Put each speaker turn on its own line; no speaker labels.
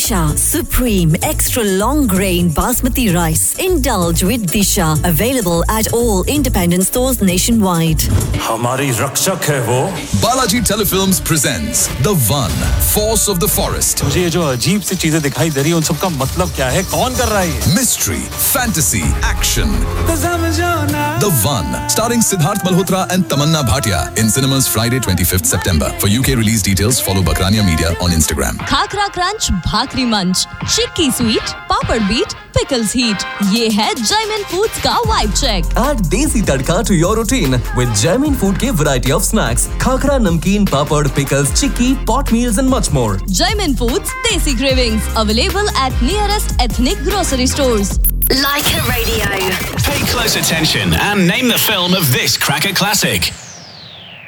Disha Supreme Extra Long Grain Basmati Rice. Indulge with Disha. Available at all independent stores nationwide.
हमारी रक्षक है वो.
Balaji Telefilms presents The One, Force of the Forest.
मुझे ये जो अजीब सी चीजें दिखाई दे रही हैं उन सब का मतलब क्या है? कौन कर रहा है ये?
Mystery, fantasy, action. The One, starring Siddharth Malhotra and Tamanna Bhatia in cinemas Friday 25th September. For UK release details, follow Bakrania Media on Instagram.
Khakhra crunch, भाकरी मंच, चिक्की स्वीट, पापड़ बीट, पिकल्स हीट. ये है जयमिन फूड्स का vibe check.
Add Desi Tadka to your routine with Jaimin Food के variety of snacks, khakra, namkeen, papad, pickles, chikki, pot meals and much more.
Jaimin Foods Desi Cravings, available at nearest ethnic grocery stores.
Like a Radio.
Pay close attention and name the film of this cracker classic.